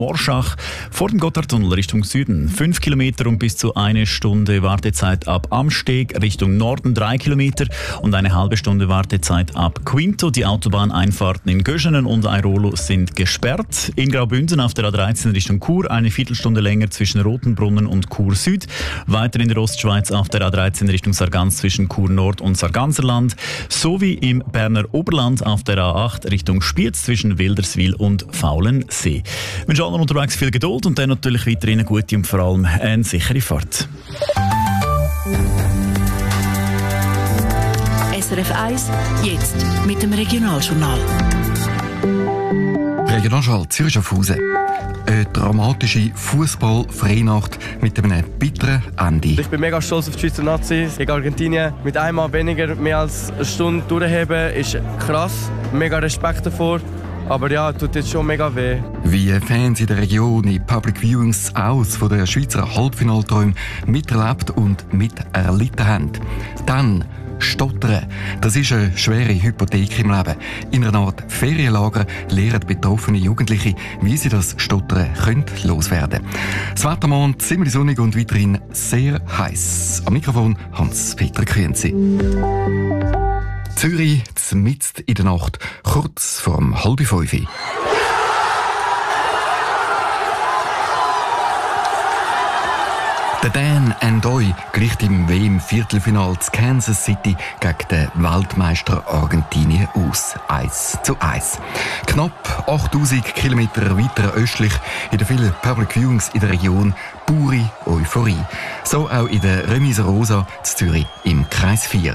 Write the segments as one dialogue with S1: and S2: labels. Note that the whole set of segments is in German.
S1: Orschach vor dem Gotthardtunnel Richtung Süden 5 Kilometer und bis zu 1 Stunde Wartezeit ab Amsteg, Richtung Norden 3 Kilometer und eine halbe Stunde Wartezeit ab Quinto. Die Autobahneinfahrten in Göschenen und Airolo sind gesperrt. In Graubünden auf der A13 Richtung Chur eine Viertelstunde länger zwischen Rotenbrunnen und Chur Süd. Weiter in der Ostschweiz auf der A13 Richtung Sargans zwischen Chur Nord und Sarganserland. Sowie im Berner Oberland auf der A8 Richtung Spiez zwischen Wilderswil und Faulensee. Ich wünsche allen unterwegs viel Geduld und dann natürlich weiterhin eine gute und vor allem eine sichere Fahrt.
S2: SRF 1, jetzt mit dem Regionaljournal.
S3: Regionaljournal Zürich Schaffhausen. Eine dramatische Fußball-Freinacht mit einem bitteren Ende.
S4: Ich bin mega stolz auf die Schweizer Nazis. Gegen Argentinien mit einmal weniger mehr als eine Stunde durchheben ist krass. Mega Respekt davor. Aber ja, tut jetzt schon mega weh.
S3: Wie Fans in der Region in Public Viewings aus von der Schweizer Halbfinalträume miterlebt und miterlitten haben. Dann Stottern. Das ist eine schwere Hypothek im Leben. In einer Art Ferienlager lernen betroffene Jugendliche, wie sie das Stottern loswerden können. Das Wetter morgen ziemlich sonnig und weiterhin sehr heiß. Am Mikrofon Hans-Peter Künzi. Zürich, mitten in der Nacht, kurz vor 4:30. Der Dan Ndoye gleicht im WM-Viertelfinale zu Kansas City gegen den Weltmeister Argentinien aus. 1:1. Knapp 8000 Kilometer weiter östlich in den vielen Public Viewings in der Region pure Euphorie. So auch in der Remise Rosa zu Zürich im Kreis 4.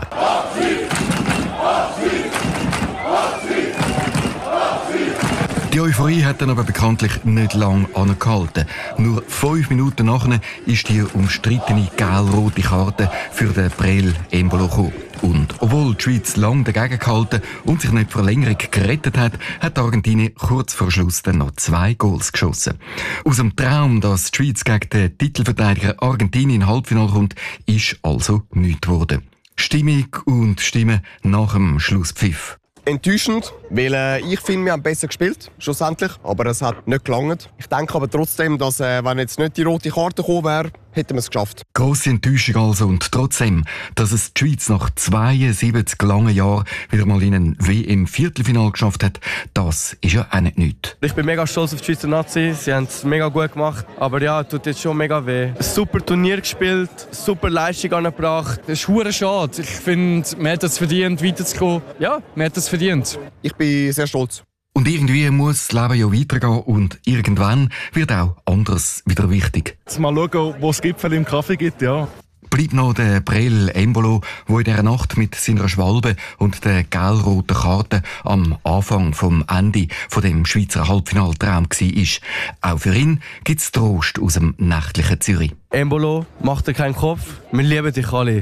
S3: Die Euphorie hat dann aber bekanntlich nicht lang angehalten. Nur 5 Minuten nachher ist die umstrittene gelb-rote Karte für den Prel Embolo gekommen. Und obwohl die Schweiz lange dagegen gehalten und sich nicht vor Verlängerung gerettet hat, hat Argentinien kurz vor Schluss dann noch 2 Goals geschossen. Aus dem Traum, dass die Schweiz gegen den Titelverteidiger Argentinien in Halbfinale kommt, ist also nichts geworden. Stimmung und Stimmen nach dem Schlusspfiff.
S5: Enttäuschend, weil ich finde, wir haben besser gespielt, schlussendlich, aber es hat nicht gelangt. Ich denke aber trotzdem, dass wenn jetzt nicht die rote Karte gekommen wäre, hätten wir es geschafft.
S3: Grosse Enttäuschung also und trotzdem, dass es die Schweiz nach 72 langen Jahren wieder mal in ein WM-Viertelfinale geschafft hat, das ist ja auch nicht nichts.
S4: Ich bin mega stolz auf die Schweizer Nazis. Sie haben es mega gut gemacht. Aber ja, tut jetzt schon mega weh. Ein super Turnier gespielt, super Leistung angebracht.
S6: Das ist verdammt schade. Ich finde, man hat es verdient, weiterzukommen. Ja, man hat es verdient.
S5: Ich bin sehr stolz.
S3: Und irgendwie muss das Leben ja weitergehen und irgendwann wird auch anderes wieder wichtig.
S7: Jetzt mal schauen, wo es Gipfel im Kaffee gibt, ja.
S3: Bleibt noch der Prel Embolo, der in dieser Nacht mit seiner Schwalbe und der gelb-roten Karte am Anfang vom Ende von dem Schweizer Halbfinaltraum war. Auch für ihn gibt es Trost aus dem nächtlichen Zürich.
S4: Embolo, mach dir keinen Kopf. Wir lieben dich alle.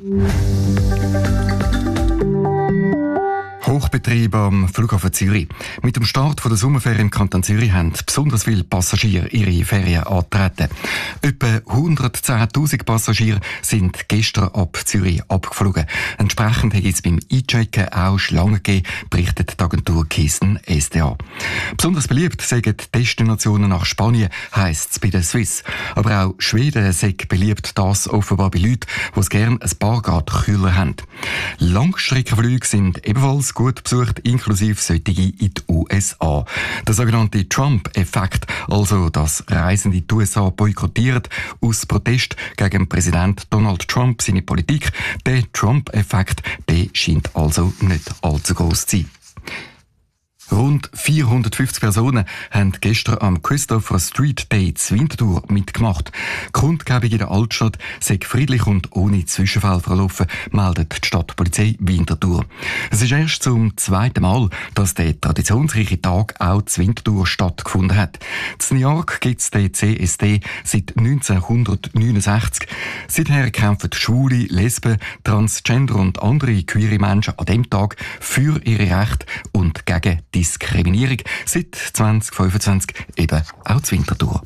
S3: Hochbetrieb am Flughafen Zürich. Mit dem Start der Sommerferien im Kanton Zürich haben besonders viele Passagiere ihre Ferien angetreten. Etwa 110'000 Passagiere sind gestern ab Zürich abgeflogen. Entsprechend hat es beim Einchecken auch Schlangen gegeben, berichtet die Agentur Keystone-SDA. Besonders beliebt sind Destinationen nach Spanien, heisst es bei der Swiss. Aber auch Schweden sind beliebt, das offenbar bei Leuten, die es gerne ein paar Grad kühler haben. Langstreckenflüge sind ebenfalls gut besucht, inklusive solche in die USA. Der sogenannte Trump-Effekt, also dass Reisende die USA boykottieren, aus Protest gegen Präsident Donald Trump seine Politik, der Trump-Effekt, der scheint also nicht allzu gross zu sein. Rund 450 Personen haben gestern am Christopher Street Day zu Winterthur mitgemacht. Die Kundgebung in der Altstadt sei friedlich und ohne Zwischenfälle verlaufen, meldet die Stadtpolizei Winterthur. Es ist erst zum 2. Mal, dass der traditionsreiche Tag auch zu Winterthur stattgefunden hat. In New York gibt es den CSD seit 1969. Seither kämpfen Schwule, Lesben, Transgender und andere queere Menschen an diesem Tag für ihre Rechte und gegen Diskriminierung, seit 2025 eben auch zu Winterthur.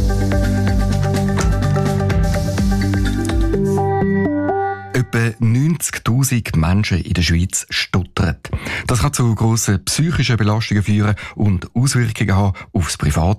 S3: Etwa 9000 90'000 Menschen in der Schweiz stottern. Das kann zu grossen psychischen Belastungen führen und Auswirkungen haben aufs Privat